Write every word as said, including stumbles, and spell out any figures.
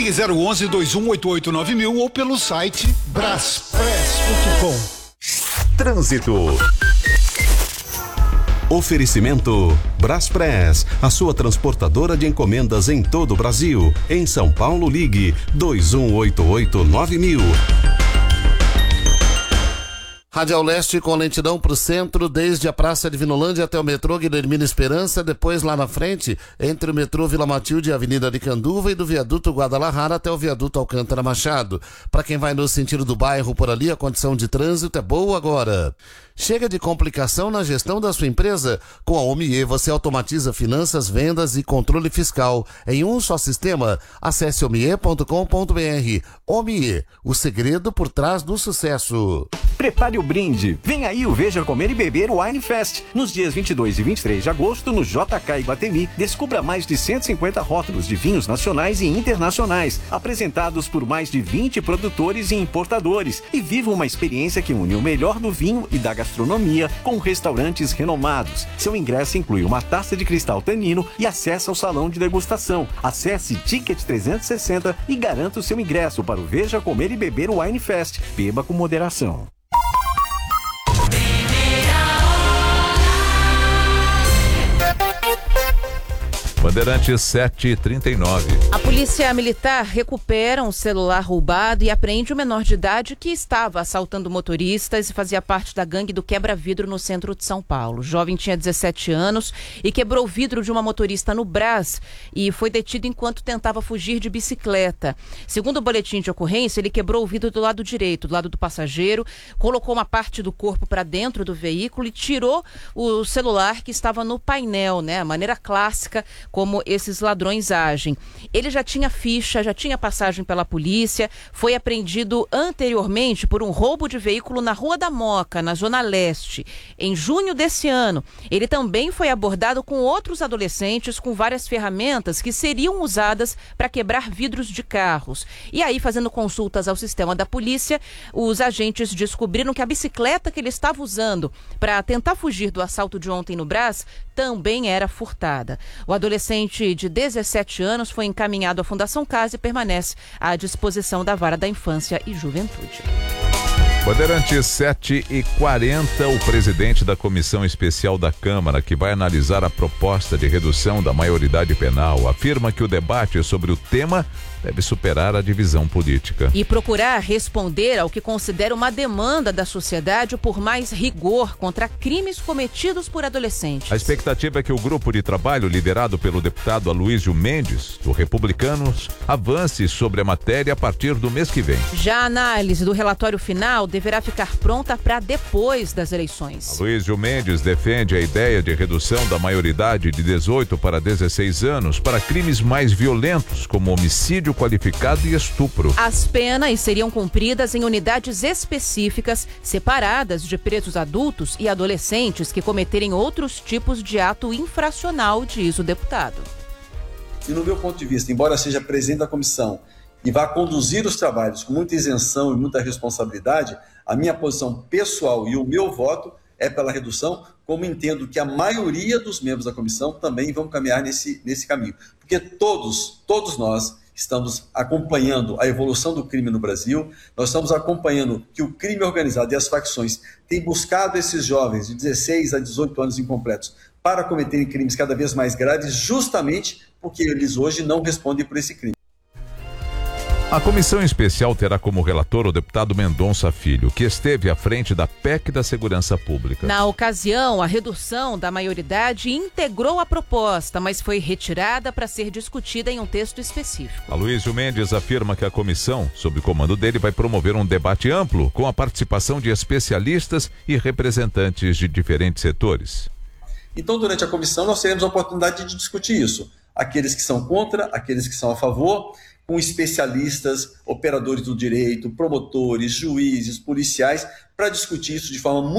Ligue zero onze, dois um oito oito, nove mil ou pelo site braspress ponto com. Trânsito. Oferecimento Braspress, a sua transportadora de encomendas em todo o Brasil. Em São Paulo, ligue dois um oito oito, nove mil. Radial Leste com lentidão para o centro, desde a Praça de Vinolândia até o metrô Guilhermina Esperança, depois lá na frente, entre o metrô Vila Matilde e a Avenida de Canduva e do viaduto Guadalajara até o viaduto Alcântara Machado. Para quem vai no sentido do bairro por ali, a condição de trânsito é boa agora. Chega de complicação na gestão da sua empresa? Com a Omie você automatiza finanças, vendas e controle fiscal em um só sistema. Acesse omie ponto com ponto br. Omie, o segredo por trás do sucesso. Prepare o brinde. Vem aí o Veja Comer e Beber Wine Fest. Nos dias vinte e dois e vinte e três de agosto, no J K Iguatemi, descubra mais de cento e cinquenta rótulos de vinhos nacionais e internacionais, apresentados por mais de vinte produtores e importadores. E viva uma experiência que une o melhor do vinho e da gastronomia com restaurantes renomados. Seu ingresso inclui uma taça de cristal tanino e acesso ao salão de degustação. Acesse Ticket trezentos e sessenta e garanta o seu ingresso para o Veja Comer e Beber Wine Fest. Beba com moderação. Bandeirantes sete e trinta e nove. A polícia militar recupera um celular roubado e apreende um menor de idade que estava assaltando motoristas e fazia parte da gangue do quebra-vidro no centro de São Paulo. O jovem tinha dezessete anos e quebrou o vidro de uma motorista no Brás e foi detido enquanto tentava fugir de bicicleta. Segundo o boletim de ocorrência, ele quebrou o vidro do lado direito, do lado do passageiro, colocou uma parte do corpo para dentro do veículo e tirou o celular que estava no painel, né? A maneira clássica como esses ladrões agem. Ele já tinha ficha, já tinha passagem pela polícia, foi apreendido anteriormente por um roubo de veículo na Rua da Moca, na Zona Leste. Em junho desse ano, ele também foi abordado com outros adolescentes com várias ferramentas que seriam usadas para quebrar vidros de carros. E aí, fazendo consultas ao sistema da polícia, os agentes descobriram que a bicicleta que ele estava usando para tentar fugir do assalto de ontem no Brás também era furtada. O adolescente de dezessete anos foi encaminhado à Fundação Casa e permanece à disposição da Vara da Infância e Juventude. Bandeirantes sete e quarenta, o presidente da Comissão Especial da Câmara, que vai analisar a proposta de redução da maioridade penal, afirma que o debate sobre o tema deve superar a divisão política. E procurar responder ao que considera uma demanda da sociedade por mais rigor contra crimes cometidos por adolescentes. A expectativa é que o grupo de trabalho liderado pelo deputado Aloysio Mendes, do Republicanos, avance sobre a matéria a partir do mês que vem. Já a análise do relatório final deverá ficar pronta para depois das eleições. Aloysio Mendes defende a ideia de redução da maioridade de dezoito para dezesseis anos para crimes mais violentos, como homicídio qualificado e estupro. As penas seriam cumpridas em unidades específicas, separadas de presos adultos e adolescentes que cometerem outros tipos de ato infracional, diz o deputado. E no meu ponto de vista, embora seja presidente da comissão e vá conduzir os trabalhos com muita isenção e muita responsabilidade, a minha posição pessoal e o meu voto é pela redução, como entendo que a maioria dos membros da comissão também vão caminhar nesse, nesse caminho. Porque todos, todos nós estamos acompanhando a evolução do crime no Brasil, nós estamos acompanhando que o crime organizado e as facções têm buscado esses jovens de dezesseis a dezoito anos incompletos para cometerem crimes cada vez mais graves, justamente porque eles hoje não respondem por esse crime. A comissão especial terá como relator o deputado Mendonça Filho, que esteve à frente da P E C da Segurança Pública. Na ocasião, a redução da maioridade integrou a proposta, mas foi retirada para ser discutida em um texto específico. Aloysio Mendes afirma que a comissão, sob o comando dele, vai promover um debate amplo com a participação de especialistas e representantes de diferentes setores. Então, durante a comissão, nós teremos a oportunidade de discutir isso. Aqueles que são contra, aqueles que são a favor, com especialistas, operadores do direito, promotores, juízes, policiais, para discutir isso de forma muito